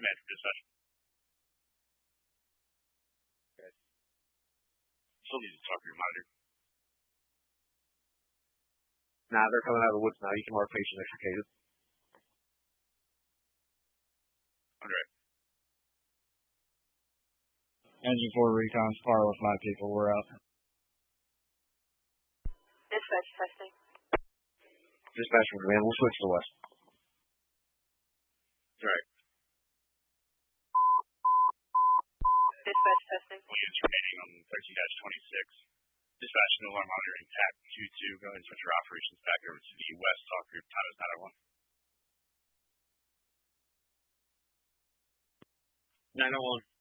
command from dispatch. Okay. Still need to talk to your monitor. Nah, they're coming out of the woods now. You can mark patient extricated. Okay. Engine 4 recon, spar with my people. We're out. Dispatch testing. Dispatch from command. We'll switch to west. Right. Dispatch testing. Units remaining on 13-26. Dispatch no alarm monitoring TAC 2-2. Go ahead and switch your operations back over to the west talk group. Time is 901. 901.